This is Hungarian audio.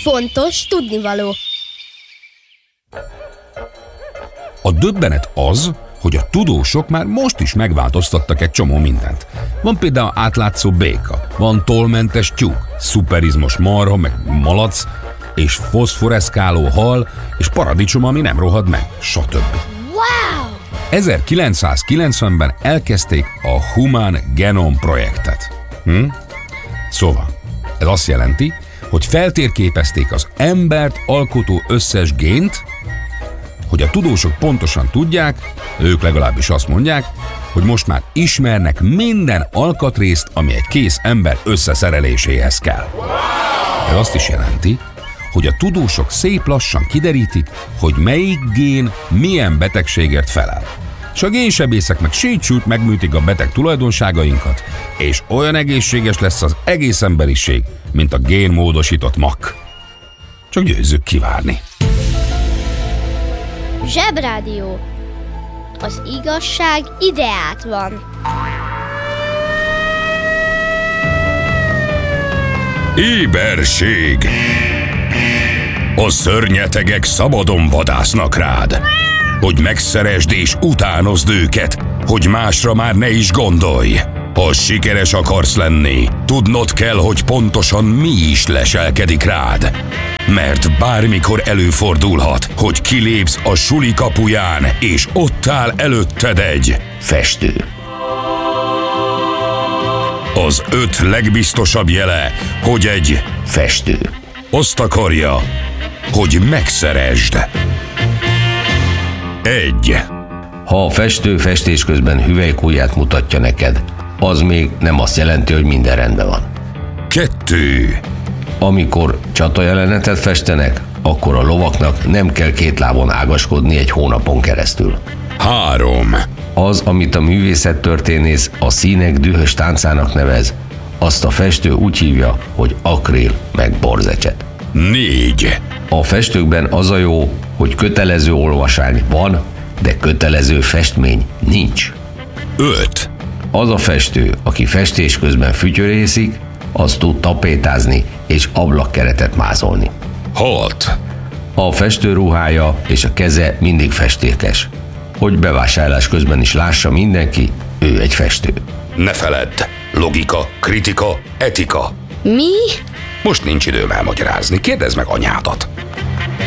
Fontos tudnivaló. A döbbenet az, hogy a tudósok már most is megváltoztattak egy csomó mindent. Van például átlátszó béka, van tollmentes tyúk, szuperizmos marha, meg malac, és foszforeszkáló hal, és paradicsom, ami nem rohad meg, stb. Wow! 1990-ben elkezdték a Human Genome projektet. Szóval, ez azt jelenti, hogy feltérképezték az embert alkotó összes gént, hogy a tudósok pontosan tudják, ők legalábbis azt mondják, hogy most már ismernek minden alkatrészt, ami egy kész ember összeszereléséhez kell. Ez azt is jelenti, hogy a tudósok szép lassan kiderítik, hogy melyik gén milyen betegségért felel. És a génsebészek meg sét megműtik a beteg tulajdonságainkat, és olyan egészséges lesz az egész emberiség, mint a génmódosított makk. Csak győzzük kivárni. Zsebrádió. Az igazság ideát van. Éberség! A szörnyetegek szabadon vadásznak rád, hogy megszeresd és utánozd őket, hogy másra már ne is gondolj. Ha sikeres akarsz lenni, tudnod kell, hogy pontosan mi is leselkedik rád. Mert bármikor előfordulhat, hogy kilépsz a suli kapuján, és ott áll előtted egy festő. Az 5 legbiztosabb jele, hogy egy festő azt akarja, hogy megszeresd. 1. Ha a festő festés közben hüvelykujját mutatja neked, az még nem azt jelenti, hogy minden rendben van. 2. Amikor csatajelenetet festenek, akkor a lovaknak nem kell 2 lábon ágaskodni egy hónapon keresztül. 3. Az, amit a művészettörténész a színek dühös táncának nevez, azt a festő úgy hívja, hogy akril meg borzecset. 4. A festőkben az a jó, hogy kötelező olvasány van, de kötelező festmény nincs. 5. Az a festő, aki festés közben fütyörészik, az tud tapétázni és ablakkeretet mázolni. 6. A festő ruhája és a keze mindig festékes. Hogy bevásárlás közben is lássa mindenki, ő egy festő. Ne feledd, logika, kritika, etika. Mi? Most nincs időm elmagyarázni, kérdezd meg anyádat.